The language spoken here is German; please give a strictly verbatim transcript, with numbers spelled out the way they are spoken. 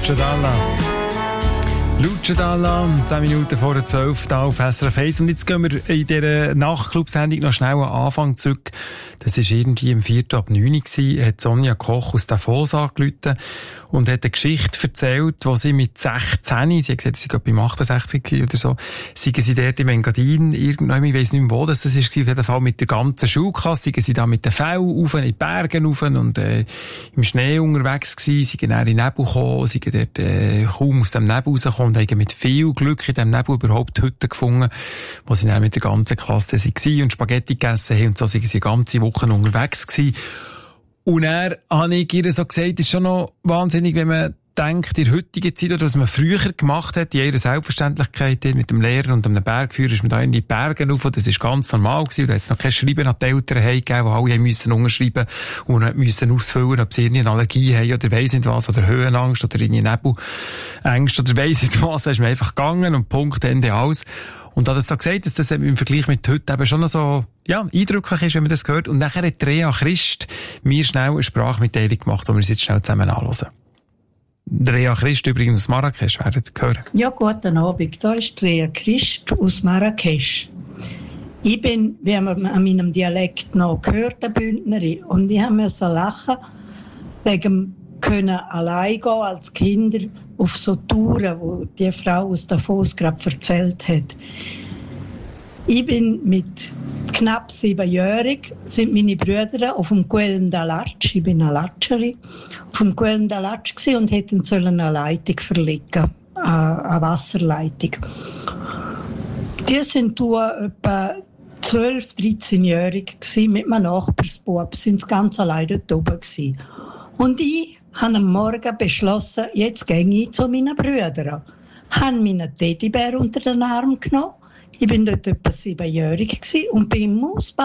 Lucio Dalla. Lucio Dalla, zehn Minuten vor der zwölf hier auf S R F eins. Und jetzt gehen wir in dieser Nachtclub-Sendung noch schnell am Anfang zurück. Das war irgendwie im vierten ab neun Uhr, hat Sonja Koch aus Davos angerufen und hat eine Geschichte erzählt, wo sie mit sechzehn, sie hat gesagt, sie war beim achtundsechzig oder so, seien sie dort im Engadin, irgendwann, ich weiss nicht mehr, wo das war, auf jeden Fall mit der ganzen Schulklasse, seien sie da mit den Fällen rauf, in die Berge rauf und äh, im Schnee unterwegs gewesen, seien dann in den Nebel gekommen, seien dort äh, kaum aus dem Nebel rausgekommen und haben mit viel Glück in diesem Nebel überhaupt Hütten gefunden, wo sie dann mit der ganzen Klasse waren und Spaghetti gegessen haben und so seien sie ganze Wochen unterwegs gewesen. Und er habe ich ihr so gesagt, ist schon noch wahnsinnig, wenn man denkt, in der heutigen Zeit, oder was man früher gemacht hat, in ihrer Selbstverständlichkeit, mit dem Lehrer und einem Bergführer, ist man da in die Berge rauf, das ist ganz normal gewesen, da hat es noch kein Schreiben an die Eltern gegeben, wo alle müssen unterschreiben und müssen ausfüllen, ob sie irgendeine Allergie haben oder weiss nicht was, oder Höhenangst, oder irgendwie Nebelängst, oder weiss nicht was, da ist man einfach gegangen und Punkt, Ende, alles. Und da hat er so gesagt, dass das im Vergleich mit heute eben schon noch so, ja, eindrücklich ist, wenn man das hört. Und nachher hat Rea Christ mir schnell eine Sprachmitteilung gemacht, die wir uns jetzt schnell zusammen anhören. Rea Christ übrigens aus Marrakesch, werdet ihr hören. Ja, guten Abend. Da ist Rea Christ aus Marrakesch. Ich bin, wie man an meinem Dialekt noch gehört, eine Bündnerin. Und ich musste lachen, wegen dem können allein gehen als Kinder auf so Touren, wo die Frau aus Davos gerade erzählt hat. Ich bin mit knapp siebenjährig, sind meine Brüder auf dem Guelm d'Alatsch, ich bin eine Latscherin, auf dem Guelm d'Alatsch gsi und hätten sollen eine Leitung verlegen, eine Wasserleitung. Die sind da etwa zwölf-, dreizehnjährig gsi, mit meinem Nachbarsbub, sind ganz allein dort oben gsi. Und ich habe am Morgen beschlossen, jetzt gehe ich zu meinen Brüdern. Habe meinen Teddybär unter den Arm genommen. Ich bin dort etwa siebenjährig und bin im Mausbau